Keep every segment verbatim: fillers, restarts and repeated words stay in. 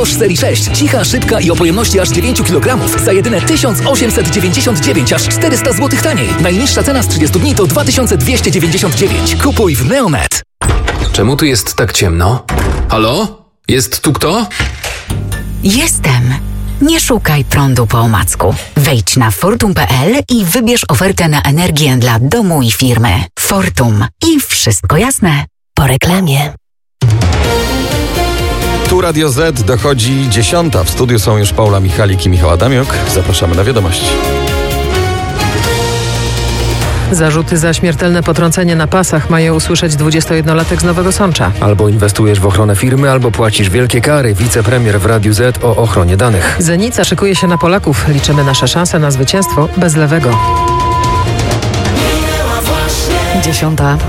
Bosch serii sześć. Cicha, szybka i o pojemności aż dziewięć kilogramów za jedyne tysiąc osiemset dziewięćdziesiąt dziewięć, aż czterysta złotych taniej. Najniższa cena z trzydziestu dni to dwa tysiące dwieście dziewięćdziesiąt dziewięć. Kupuj w Neonet. Czemu tu jest tak ciemno? Halo? Jest tu kto? Jestem. Nie szukaj prądu po omacku. Wejdź na fortum kropka p l i wybierz ofertę na energię dla domu i firmy. Fortum. I wszystko jasne. Po reklamie. Tu Radio Z, dochodzi dziesiąta. W studiu są już Paula Michalik i Michał Adamiuk. Zapraszamy na wiadomości. Zarzuty za śmiertelne potrącenie na pasach mają usłyszeć dwudziestojednolatek z Nowego Sącza. Albo inwestujesz w ochronę firmy, albo płacisz wielkie kary. Wicepremier w Radiu Z o ochronie danych. Zenica szykuje się na Polaków. Liczymy nasze szanse na zwycięstwo bez lewego. Dziesiąta.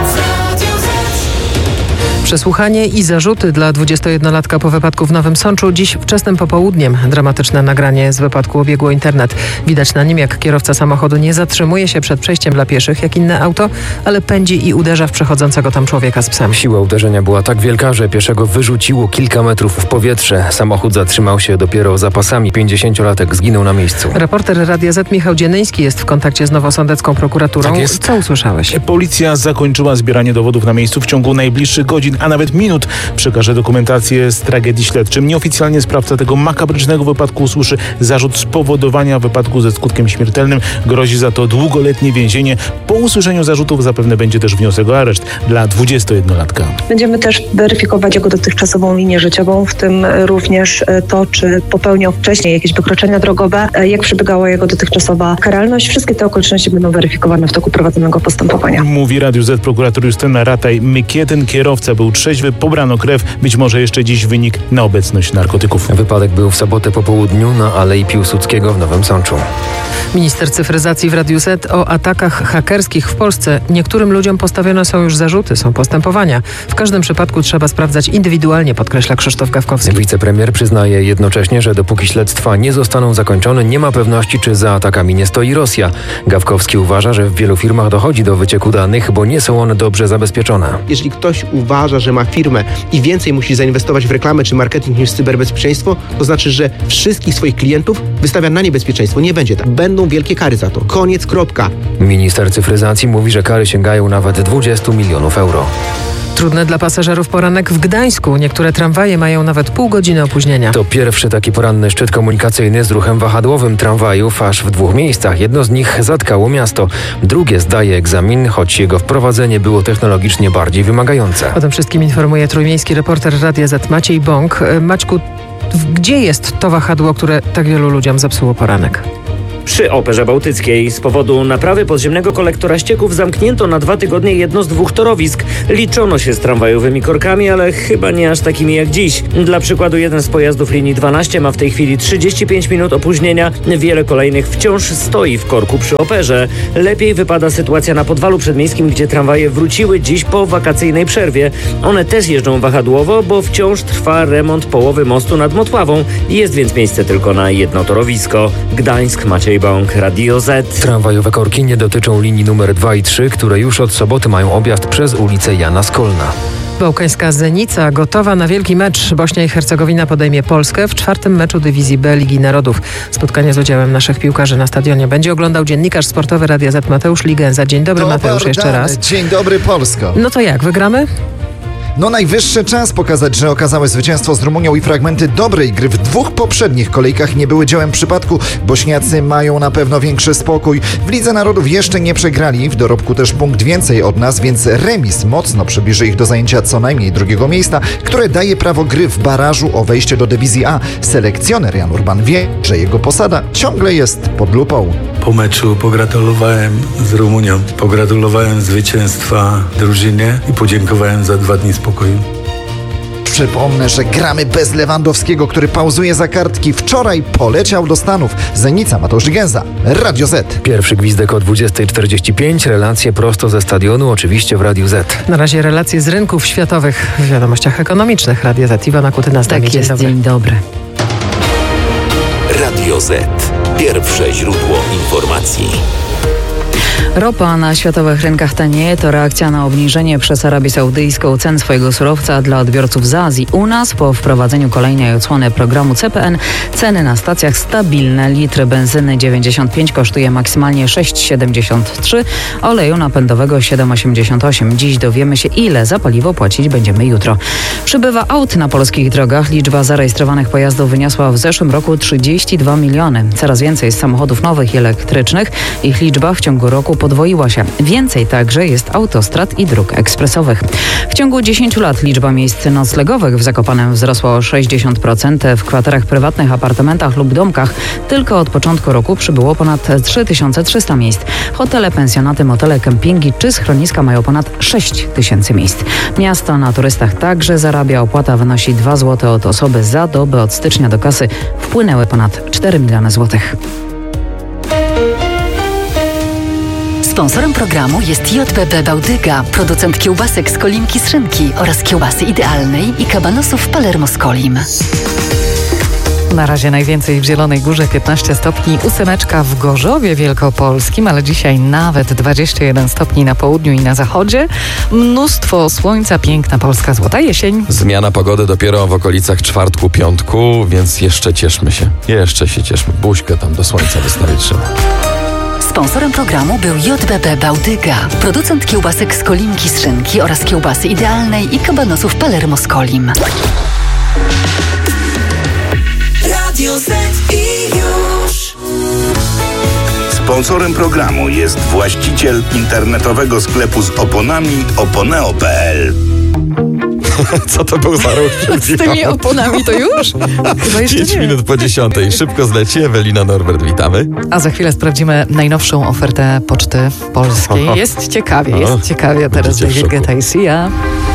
Przesłuchanie i zarzuty dla dwudziestojednolatka po wypadku w Nowym Sączu dziś wczesnym popołudniem. Dramatyczne nagranie z wypadku obiegło internet. Widać na nim, jak kierowca samochodu nie zatrzymuje się przed przejściem dla pieszych, jak inne auto, ale pędzi i uderza w przechodzącego tam człowieka z psem. Siła uderzenia była tak wielka, że pieszego wyrzuciło kilka metrów w powietrze. Samochód zatrzymał się dopiero za pasami. pięćdziesięciolatek zginął na miejscu. Reporter Radia Z Michał Dziennyński jest w kontakcie z nowosądecką prokuraturą. Tak jest. Co usłyszałeś? Policja zakończyła zbieranie dowodów na miejscu w ciągu najbliższych godzin, a nawet minut. Przekaże dokumentację z tragedii śledczym. Nieoficjalnie sprawca tego makabrycznego wypadku usłyszy zarzut spowodowania wypadku ze skutkiem śmiertelnym. Grozi za to długoletnie więzienie. Po usłyszeniu zarzutów zapewne będzie też wniosek o areszt dla dwudziestojednolatka. Będziemy też weryfikować jego dotychczasową linię życiową, w tym również to, czy popełniał wcześniej jakieś wykroczenia drogowe, jak przebiegała jego dotychczasowa karalność. Wszystkie te okoliczności będą weryfikowane w toku prowadzonego postępowania. Mówi Radiu Z prokurator Justyna Rataj-Mykieten. Kierowca był trzeźwy, pobrano krew, być może jeszcze dziś wynik na obecność narkotyków. Wypadek był w sobotę po południu na Alei Piłsudskiego w Nowym Sączu. Minister cyfryzacji w Radiu Z o atakach hakerskich w Polsce. Niektórym ludziom postawione są już zarzuty, są postępowania. W każdym przypadku trzeba sprawdzać indywidualnie, podkreśla Krzysztof Gawkowski. Wicepremier przyznaje jednocześnie, że dopóki śledztwa nie zostaną zakończone, nie ma pewności, czy za atakami nie stoi Rosja. Gawkowski uważa, że w wielu firmach dochodzi do wycieku danych, bo nie są one dobrze zabezpieczone. Jeżeli ktoś uważa, że ma firmę i więcej musi zainwestować w reklamę czy marketing niż w cyberbezpieczeństwo, to znaczy, że wszystkich swoich klientów wystawia na niebezpieczeństwo. Nie będzie tak. Będą wielkie kary za to. Koniec, kropka. Minister cyfryzacji mówi, że kary sięgają nawet dwudziestu milionów euro. Trudny dla pasażerów poranek w Gdańsku. Niektóre tramwaje mają nawet pół godziny opóźnienia. To pierwszy taki poranny szczyt komunikacyjny z ruchem wahadłowym tramwajów aż w dwóch miejscach. Jedno z nich zatkało miasto. Drugie zdaje egzamin, choć jego wprowadzenie było technologicznie bardziej wymagające. O tym wszystkim informuje trójmiejski reporter Radia Z Maciej Bąk. Maćku, gdzie jest to wahadło, które tak wielu ludziom zepsuło poranek? Przy Operze Bałtyckiej. Z powodu naprawy podziemnego kolektora ścieków zamknięto na dwa tygodnie jedno z dwóch torowisk. Liczono się z tramwajowymi korkami, ale chyba nie aż takimi jak dziś. Dla przykładu jeden z pojazdów linii dwanaście ma w tej chwili trzydzieści pięć minut opóźnienia. Wiele kolejnych wciąż stoi w korku przy Operze. Lepiej wypada sytuacja na Podwalu Przedmiejskim, gdzie tramwaje wróciły dziś po wakacyjnej przerwie. One też jeżdżą wahadłowo, bo wciąż trwa remont połowy mostu nad Motławą. Jest więc miejsce tylko na jedno torowisko. Gdańsk, Maciej Bąk, Radio Z. Tramwajowe korki nie dotyczą linii numer dwa i trzy, które już od soboty mają objazd przez ulicę Jana Skolna. Bałkańska Zenica gotowa na wielki mecz. Bośnia i Hercegowina podejmie Polskę w czwartym meczu dywizji B Ligi Narodów. Spotkanie z udziałem naszych piłkarzy na stadionie będzie oglądał dziennikarz sportowy Radia Z Mateusz Ligenza. Dzień dobry, Dobry Mateusz, jeszcze dany. raz. Dzień dobry, Polsko. No to jak, wygramy? No najwyższy czas pokazać, że okazałe zwycięstwo z Rumunią i fragmenty dobrej gry w dwóch poprzednich kolejkach nie były dziełem przypadku. Bośniacy mają na pewno większy spokój. W Lidze Narodów jeszcze nie przegrali, w dorobku też punkt więcej od nas, więc remis mocno przybliży ich do zajęcia co najmniej drugiego miejsca, które daje prawo gry w barażu o wejście do dywizji A. Selekcjoner Jan Urban wie, że jego posada ciągle jest pod lupą. Po meczu pogratulowałem z Rumunią, pogratulowałem zwycięstwa drużynie i podziękowałem za dwa dni spokoju. Przypomnę, że gramy bez Lewandowskiego, który pauzuje za kartki. Wczoraj poleciał do Stanów. Zenica, Mateusz Ligenza, Radio Z. Pierwszy gwizdek o dwudziesta czterdzieści pięć. Relacje prosto ze stadionu, oczywiście w Radiu Z. Na razie relacje z rynków światowych w wiadomościach ekonomicznych. Radio Z. Iwona Kutyna z nami. Tak jest, dzień dobry. Radio Z. Pierwsze źródło informacji. Ropa na światowych rynkach tanieje. To reakcja na obniżenie przez Arabię Saudyjską cen swojego surowca dla odbiorców z Azji. U nas po wprowadzeniu kolejnej odsłony programu C P N ceny na stacjach stabilne. Litr benzyny dziewięćdziesiąt pięć kosztuje maksymalnie sześć siedemdziesiąt trzy, oleju napędowego siedem osiemdziesiąt osiem. Dziś dowiemy się, ile za paliwo płacić będziemy jutro. Przybywa aut na polskich drogach. Liczba zarejestrowanych pojazdów wyniosła w zeszłym roku trzydzieści dwa miliony. Coraz więcej jest samochodów nowych i elektrycznych. Ich liczba w ciągu roku podwoiła się. Więcej także jest autostrad i dróg ekspresowych. W ciągu dziesięciu lat liczba miejsc noclegowych w Zakopanem wzrosła o sześćdziesiąt procent. W kwaterach prywatnych, apartamentach lub domkach tylko od początku roku przybyło ponad trzy tysiące trzysta miejsc. Hotele, pensjonaty, motele, kempingi czy schroniska mają ponad sześć tysięcy miejsc. Miasto na turystach także zarabia. Opłata wynosi dwa złote od osoby za dobę. Od stycznia do kasy wpłynęły ponad cztery miliony złotych. Sponsorem programu jest J B B Bałtyka, producent kiełbasek z Kolimki z szynki oraz kiełbasy idealnej i kabanosów Palermo z Kolim. Na razie najwięcej w Zielonej Górze piętnaście stopni, ósemeczka w Gorzowie Wielkopolskim, ale dzisiaj nawet dwadzieścia jeden stopni na południu i na zachodzie. Mnóstwo słońca, piękna polska złota jesień. Zmiana pogody dopiero w okolicach czwartku, piątku, więc jeszcze cieszmy się. Jeszcze się cieszmy. Buźkę tam do słońca wystawić trzeba. Sponsorem programu był J B B Bałtyka, producent kiełbasek z Kolimki z szynki oraz kiełbasy idealnej i kabanosów Palermo z Kolim. Radio Z i już. Sponsorem programu jest właściciel internetowego sklepu z oponami oponeo kropka p l. Co to był za ruch? Z tymi oponami to już? Chyba jeszcze Pięć nie. minut po dziesiątej. Szybko zleci. Ewelina, Norbert, witamy. A za chwilę sprawdzimy najnowszą ofertę Poczty Polskiej. Jest ciekawie, jest ciekawie. Teraz Będziecie w David szoku. Guetta i Sia.